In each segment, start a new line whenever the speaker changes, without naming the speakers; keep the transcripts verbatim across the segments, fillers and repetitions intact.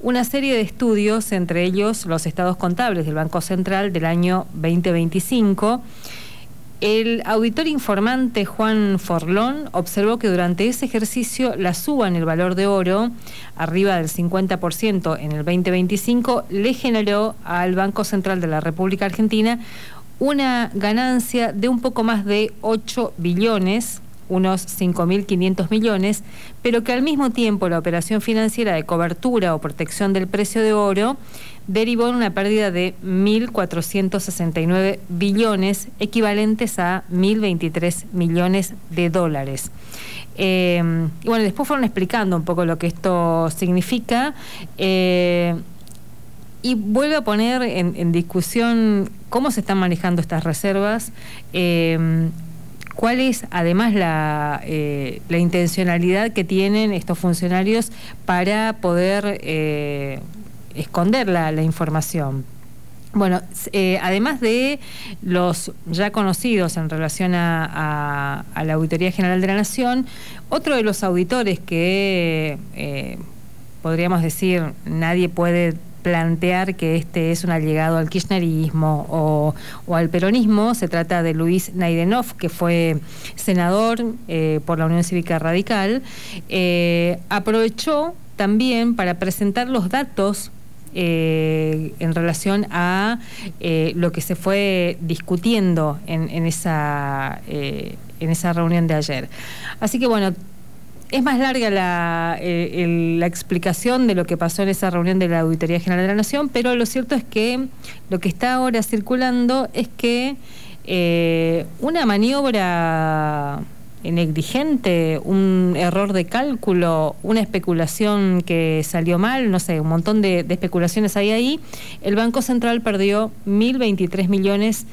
una serie de estudios, entre ellos los estados contables del Banco Central del año veinte veinticinco. El auditor informante Juan Forlón observó que durante ese ejercicio la suba en el valor de oro, arriba del cincuenta por ciento en el veinte veinticinco, le generó al Banco Central de la República Argentina una ganancia de un poco más de ocho billones, unos cinco mil quinientos millones, pero que al mismo tiempo la operación financiera de cobertura o protección del precio de oro derivó en una pérdida de mil cuatrocientos sesenta y nueve billones, equivalentes a mil veintitrés millones de dólares. Eh, y bueno, después fueron explicando un poco lo que esto significa, eh, y vuelve a poner en, en discusión cómo se están manejando estas reservas, eh, cuál es además la, eh, la intencionalidad que tienen estos funcionarios para poder eh, esconder la, la información. Bueno, eh, además de los ya conocidos en relación a, a, a la Auditoría General de la Nación, otro de los auditores que eh, podríamos decir nadie puede plantear que este es un allegado al kirchnerismo o, o al peronismo, se trata de Luis Naidenov, que fue senador eh, por la Unión Cívica Radical, eh, aprovechó también para presentar los datos Eh, en relación a eh, lo que se fue discutiendo en, en, esa, eh, en esa reunión de ayer. Así que bueno, es más larga la, eh, el, la explicación de lo que pasó en esa reunión de la Auditoría General de la Nación, pero lo cierto es que lo que está ahora circulando es que eh, una maniobra negligente, un error de cálculo, una especulación que salió mal, no sé, un montón de, de especulaciones hay ahí, el Banco Central perdió mil veintitrés millones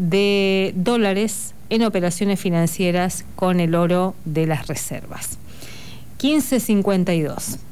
de dólares en operaciones financieras con el oro de las reservas. quince cincuenta y dos.